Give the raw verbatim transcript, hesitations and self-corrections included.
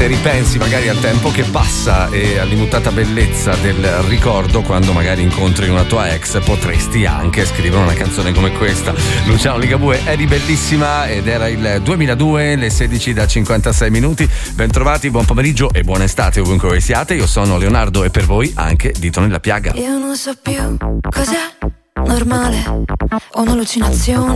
se ripensi magari al tempo che passa e all'immutata bellezza del ricordo, quando magari incontri una tua ex, potresti anche scrivere una canzone come questa. Luciano Ligabue, eri bellissima, ed era il duemiladue, le sedici da cinquantasei minuti. Bentrovati, buon pomeriggio e buona estate ovunque voi siate. Io sono Leonardo e per voi anche Dito nella piaga. Io non so più cos'è normale o un'allucinazione.